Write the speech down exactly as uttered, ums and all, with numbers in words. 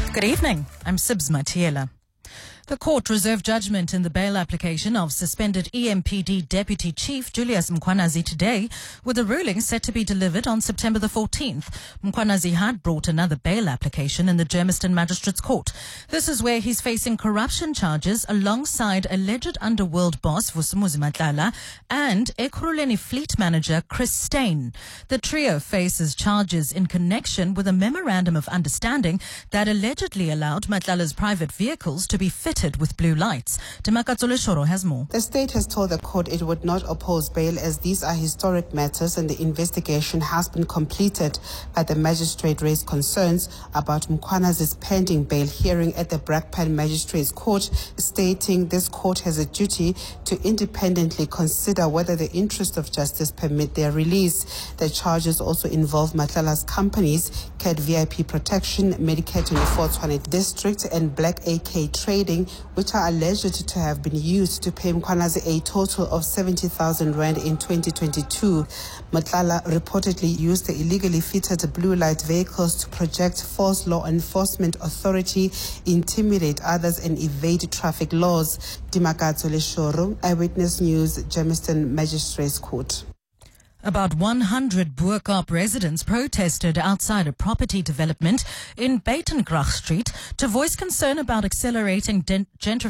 Good evening. I'm Sibs Matiela. The court reserved judgment in the bail application of suspended E M P D Deputy Chief Julius Mkhwanazi today, with a ruling set to be delivered on September the fourteenth. Mkhwanazi had brought another bail application in the Germiston Magistrates Court. This is where he's facing corruption charges alongside alleged underworld boss Vusumuzi Matlala and Ekurhuleni fleet manager Chris Steyn. The trio faces charges in connection with a memorandum of understanding that allegedly allowed Matlala's private vehicles to be fitted with blue lights. Dimakatsole Shoro has more. The state has told the court it would not oppose bail as these are historic matters and the investigation has been completed, but the magistrate raised concerns about Mkhwanazi's pending bail hearing at the Brakpan Magistrates Court, stating this court has a duty to independently consider whether the interest of justice permit their release. The charges also involve Matlala's companies, C A D V I P Protection, Medicare twenty-four Tshwane District and Black A K Trading, which are alleged to have been used to pay Mkhwanazi a total of seventy thousand rand in twenty twenty-two. Matlala reportedly used the illegally fitted blue light vehicles to project false law enforcement authority, intimidate others and evade traffic laws. Dimakatsole Shoro, Eyewitness News, Germiston Magistrates Court. About one hundred Boerkaap residents protested outside a property development in Buitengracht Street to voice concern about accelerating gentrification